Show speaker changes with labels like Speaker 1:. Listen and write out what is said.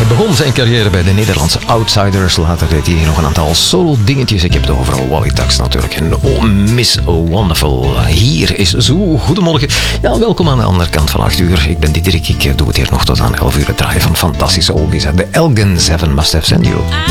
Speaker 1: Hij begon zijn carrière bij de Nederlandse Outsiders. Later deed hij nog een aantal solo dingetjes. Ik heb het over Wally Tax natuurlijk. En oh, Miss Wonderful. Hier is Zo. Goedemorgen. Ja, welkom aan de andere kant van 8 uur. Ik ben Diederik. Ik doe het hier nog tot aan 11 uur. Het draaien van fantastische oldies. De Elgin 7 Must Have Sent You.